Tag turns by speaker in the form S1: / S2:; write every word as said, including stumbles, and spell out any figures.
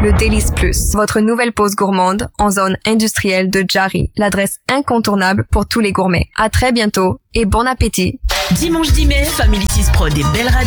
S1: le Délice Plus, votre nouvelle pause gourmande en zone industrielle de Jarry, l'adresse incontournable pour tous les gourmets. À très bientôt et bon appétit.
S2: Dimanche dix mai, Family six Prod et Belle Radio